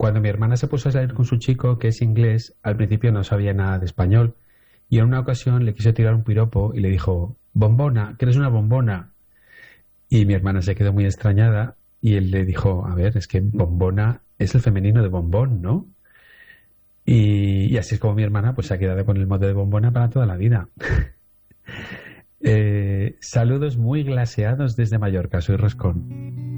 Cuando mi hermana se puso a salir con su chico, que es inglés, al principio no sabía nada de español. Y en una ocasión le quiso tirar un piropo y le dijo, bombona, que eres una bombona. Y mi hermana se quedó muy extrañada y él le dijo, a ver, es que bombona es el femenino de bombón, ¿no? Y así es como mi hermana pues se ha quedado con el mote de bombona para toda la vida. Saludos muy glaseados desde Mallorca, soy Roscón.